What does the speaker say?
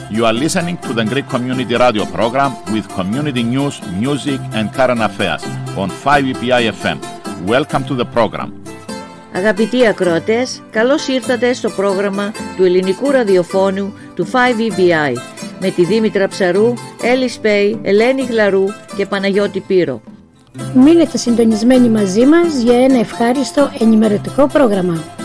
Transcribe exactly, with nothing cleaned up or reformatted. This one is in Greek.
You are listening to the Greek Community Radio program with community news, music and current affairs on φάιβ ι πι άι εφ εμ. Welcome to the program. Αγαπητοί ακροατές, καλώς ήρθατε στο πρόγραμμα του ελληνικού ραδιοφώνου του φάιβ ι πι άι με τη Δήμητρα Ψαρού, Έλλη Σπέη, Ελένη Γλαρού και Παναγιώτη Πύρο. Μείνετε συντονισμένοι μαζί μας για ένα ευχάριστο ενημερωτικό πρόγραμμα.